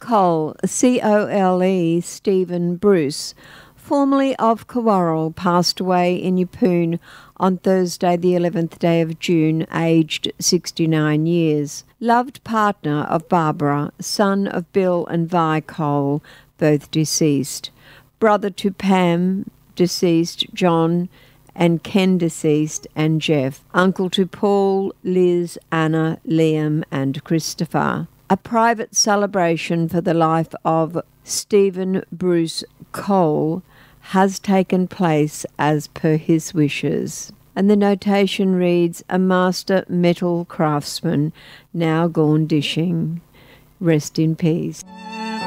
Cole, C-O-L-E, Stephen Bruce, formerly of Kawarrell, passed away in Yeppoon on Thursday the 11th day of June, aged 69 years. Loved partner of Barbara, son of Bill and Vi Cole, both deceased. Brother to Pam, deceased, John and Ken, deceased, and Jeff. Uncle to Paul, Liz, Anna, Liam and Christopher. A private celebration for the life of Stephen Bruce Cole has taken place as per his wishes. And the notation reads, a master metal craftsman, now gone dishing. Rest in peace.